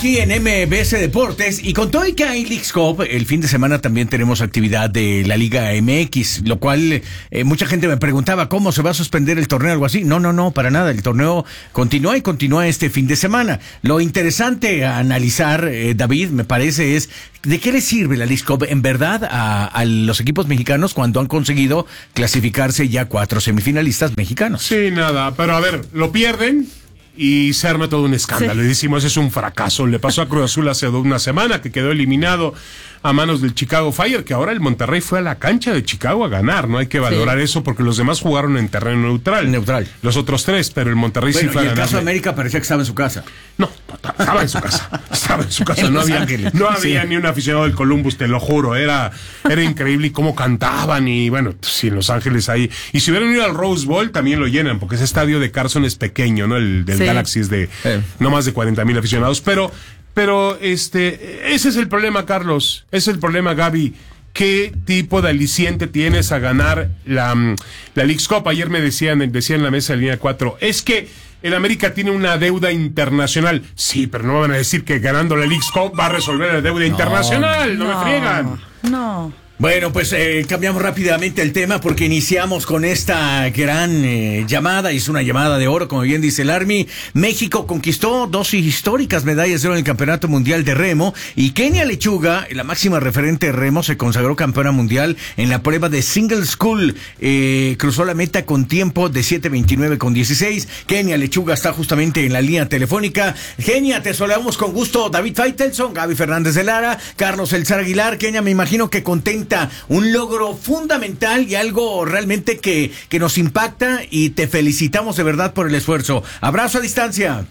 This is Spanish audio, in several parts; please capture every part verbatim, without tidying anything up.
Aquí en M B S Deportes, y con todo y que hay Leagues Cup, el fin de semana también tenemos actividad de la Liga M X, lo cual eh, mucha gente me preguntaba cómo se va a suspender el torneo o algo así. No, no, no, para nada, el torneo continúa y continúa este fin de semana. Lo interesante a analizar, eh, David, me parece, es ¿de qué le sirve la Leagues Cup en verdad a, a los equipos mexicanos cuando han conseguido clasificarse ya cuatro semifinalistas mexicanos? Sí, nada, pero a ver, lo pierden y se arma todo un escándalo. Sí. Y decimos, es un fracaso. Le pasó a Cruz Azul hace una semana, que quedó eliminado a manos del Chicago Fire, que ahora el Monterrey fue a la cancha de Chicago a ganar. No hay que valorar sí. eso, porque los demás jugaron en terreno neutral. Neutral. Los otros tres, pero el Monterrey bueno, sí fue y a ganar. el caso de América parecía que estaba en su casa. No, estaba en su casa. Estaba en su casa. No había, no había sí. ni un aficionado del Columbus, te lo juro. Era, era increíble y cómo cantaban. Y bueno, sí, en Los Ángeles ahí. Y si hubieran ido al Rose Bowl, también lo llenan, porque ese estadio de Carson es pequeño, ¿no? El del sí. Galaxy es de eh. no más de cuarenta mil aficionados. Pero, pero, este, ese es el problema, Carlos. Ese es el problema, Gaby. ¿Qué tipo de aliciente tienes a ganar la, la Leagues Cup? Ayer me decían, decían en la mesa de línea cuatro, es que el América tiene una deuda internacional. Sí, pero no van a decir que ganando la Leagues Cup va a resolver la deuda no, internacional. No, no me friegan. No. Bueno, pues eh, cambiamos rápidamente el tema porque iniciamos con esta gran eh, llamada, y es una llamada de oro, como bien dice el Army. México conquistó dos históricas medallas de oro en el Campeonato Mundial de Remo, y Kenia Lechuga, la máxima referente de remo, se consagró campeona mundial en la prueba de Single Scull. Eh, cruzó la meta con tiempo de siete veintinueve con dieciséis. Kenia Lechuga está justamente en la línea telefónica. Kenia, te saludamos con gusto. David Faitelson, Gaby Fernández de Lara, Carlos Elzar Aguilar. Kenia, me imagino que contenta. Un logro fundamental y algo realmente que, que nos impacta, y te felicitamos de verdad por el esfuerzo. Abrazo a distancia.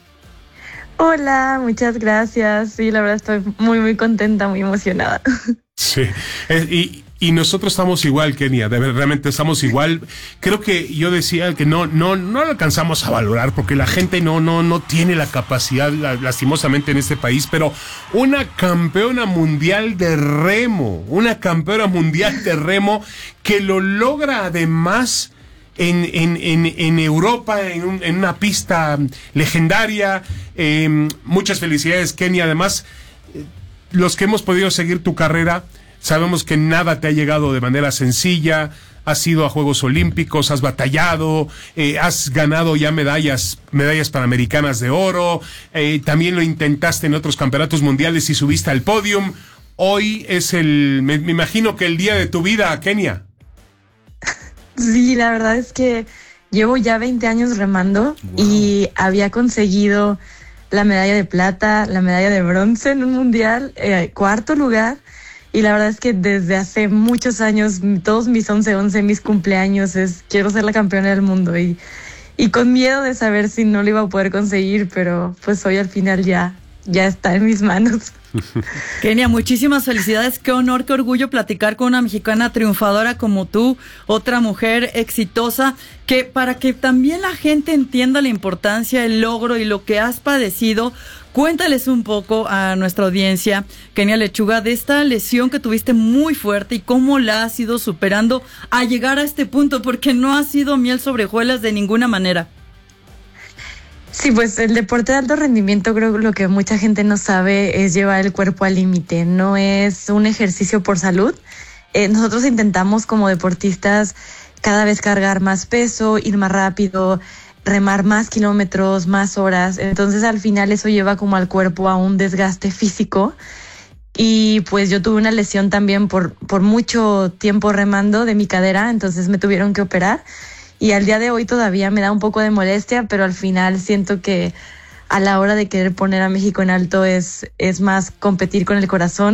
Hola, muchas gracias. Sí, la verdad estoy muy, muy contenta, muy emocionada. Sí, eh, y, y nosotros estamos igual, Kenia, de, realmente estamos igual. Creo que yo decía que no, no, no lo alcanzamos a valorar, porque la gente no, no, no tiene la capacidad, lastimosamente, en este país, pero una campeona mundial de remo, una campeona mundial de remo que lo logra además en, en, en, en Europa, en, un, en una pista legendaria. Eh, muchas felicidades, Kenia. Además, los que hemos podido seguir tu carrera, sabemos que nada te ha llegado de manera sencilla. Has ido a Juegos Olímpicos, has batallado, eh, has ganado ya medallas, medallas panamericanas de oro, eh, también lo intentaste en otros campeonatos mundiales y subiste al podium. Hoy es el, me, me imagino que el día de tu vida, Kenia. Sí, la verdad es que llevo ya veinte años remando. Wow. Y había conseguido la medalla de plata, la medalla de bronce en un mundial, eh, cuarto lugar. Y la verdad es que desde hace muchos años, todos mis once once, mis cumpleaños, es quiero ser la campeona del mundo. Y, y con miedo de saber si no lo iba a poder conseguir, pero pues hoy al final ya, ya está en mis manos. Kenia, muchísimas felicidades, qué honor, qué orgullo platicar con una mexicana triunfadora como tú, otra mujer exitosa, que para que también la gente entienda la importancia, el logro y lo que has padecido, cuéntales un poco a nuestra audiencia, Kenia Lechuga, de esta lesión que tuviste muy fuerte y cómo la has ido superando a llegar a este punto, porque no ha sido miel sobre hojuelas de ninguna manera. Sí, pues el deporte de alto rendimiento, creo que lo que mucha gente no sabe es llevar el cuerpo al límite. No es un ejercicio por salud. Eh, nosotros intentamos como deportistas cada vez cargar más peso, ir más rápido, remar más kilómetros, más horas. Entonces al final eso lleva como al cuerpo a un desgaste físico. Y pues yo tuve una lesión también por, por mucho tiempo remando de mi cadera, entonces me tuvieron que operar. Y al día de hoy todavía me da un poco de molestia, pero al final siento que a la hora de querer poner a México en alto es, es más competir con el corazón.